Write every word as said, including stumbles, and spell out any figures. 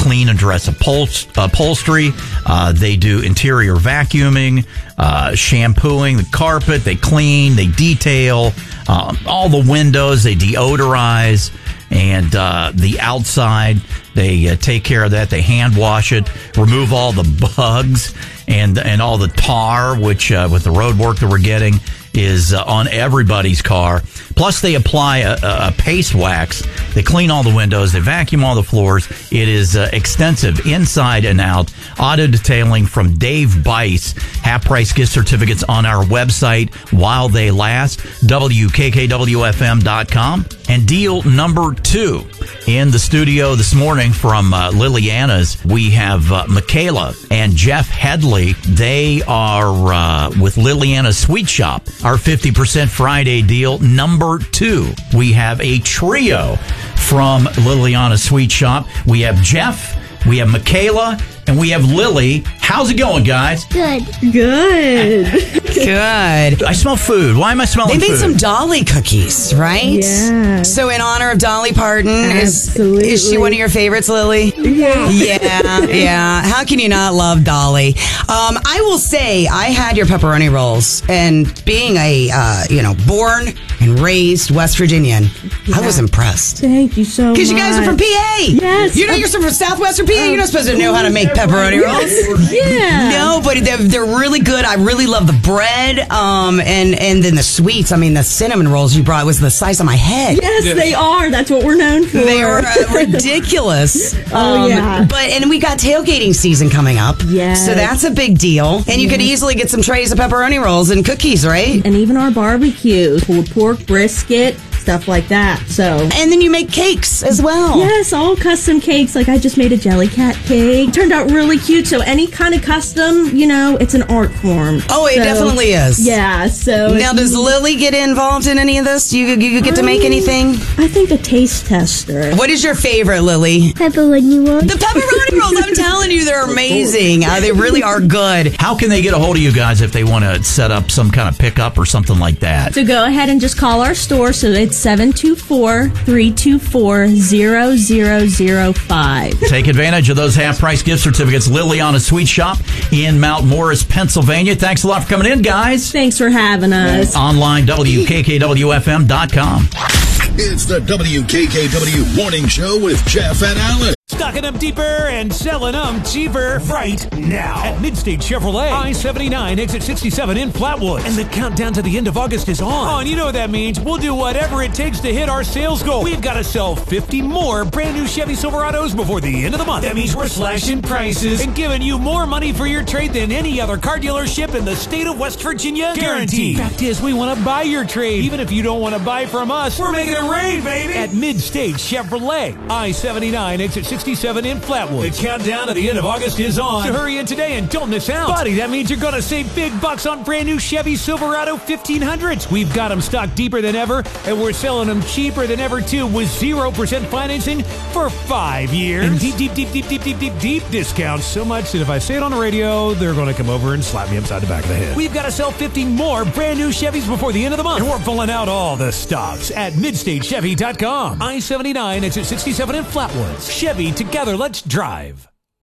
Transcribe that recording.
clean and dress upholst- upholstery. Uh, they do interior vacuuming, uh, shampooing the carpet. They clean, they detail um, all the windows. They deodorize. And uh, the outside, they uh, take care of that. They hand wash it, remove all the bugs and and all the tar, which uh, with the road work that we're getting is uh, on everybody's car. Plus, they apply a, a paste wax. They clean all the windows. They vacuum all the floors. It is uh, extensive inside and out. Auto detailing from Dave Bice. Half price gift certificates on our website while they last. W K K W F M dot com. And deal number two in the studio this morning from uh, Liliana's, we have uh, Michaela and Jeff Headley. They are uh, with Liliana's Sweet Shop. Our fifty percent Friday deal number two. We have a trio from Liliana's Sweet Shop. We have Jeff, we have Michaela, and we have Lily. How's it going, guys? Good. Good. Good. I smell food. Why am I smelling food? They made food? some Dolly cookies, right? Yeah. So in honor of Dolly Parton, Absolutely. is, is she one of your favorites, Lily? Yeah. Yeah, yeah. How can you not love Dolly? Um, I will say I had your pepperoni rolls, and being a, uh, you know, born and raised West Virginian, Yeah. I was impressed. Thank you so much. Because you guys are from P A. Yes. You know you're from Southwestern P A. You're not supposed to know how to make pepperoni rolls. Yeah. No, but they're, they're really good. I really love the bread, um, and, and then the sweets. I mean, the cinnamon rolls you brought was the size of my head. Yes, they are. That's what we're known for. They are uh, ridiculous. Oh, um, yeah. But, and we got tailgating season coming up. Yes. So that's a big deal. And you could easily get some trays of pepperoni rolls and cookies, right? And even our barbecues, pulled pork, brisket, stuff like that. So. And then you make cakes as well. Yes, all custom cakes. Like I just made a jelly cat cake. Turned out really cute. So any kind of custom, you know, it's an art form. Oh, it So, definitely is. Yeah. So Now, does Lily get involved in any of this? Do you, you get to make anything? I think a taste tester. What is your favorite, Lily? Pepperoni rolls. The pepperoni rolls, I'm telling you, they're amazing. Uh, they really are good. How can they get a hold of you guys if they want to set up some kind of pickup or something like that? So go ahead and just call our store. So it's seven two four, three two four, zero zero zero five. Take advantage of those half-price gift certificates. Liliana's Sweet Shop in Mount Morris, Pennsylvania. Thanks a lot for coming in, guys. Thanks for having us. Online, W K K W F M dot com. It's the W K K W Morning Show with Jeff and Alex. Stocking them deeper and selling them cheaper right now at Midstate Chevrolet, I seventy-nine, exit sixty-seven in Flatwoods. And the countdown to the end of August is on. Oh, and you know what that means. We'll do whatever it takes to hit our sales goal. We've got to sell fifty more brand new Chevy Silverados before the end of the month. That means we're slashing prices and giving you more money for your trade than any other car dealership in the state of West Virginia. Guaranteed. Fact is, we want to buy your trade. Even if you don't want to buy from us, we're making it rain, baby. At Midstate Chevrolet, I seventy-nine, exit sixty-seven in Flatwood. The countdown to the end of August is on. So hurry in today and don't miss out. Buddy, that means you're going to save big bucks on brand new Chevy Silverado fifteen hundreds. We've got them stocked deeper than ever, and we're selling them cheaper than ever, too, with zero percent financing for five years. And deep, deep, deep, deep, deep, deep, deep, deep discounts. So much that if I say it on the radio, they're going to come over and slap me upside the back of the head. We've got to sell fifty more brand new Chevys before the end of the month. And we're pulling out all the stops at midstate chevy dot com. I seventy-nine, exit sixty-seven in Flatwoods. Chevy, together, let's drive.